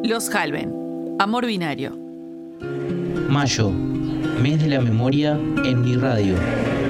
Los Halven, Amor Binario. Mayo, mes de la memoria en mi radio.